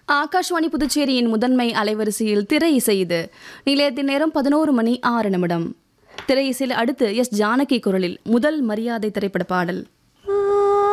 ஆகாஷ்வாணி புதுச்சேரியின் முதன்மை அலைவரிசையில் திரை இசை இது. நிலையத்தின் நேரம் 11 மணி 6 நிமிடம். திரை இசையில் அடுத்து எஸ். ஜானகி குரலில் முதல் மரியாதை திரைப்பட பாடல்.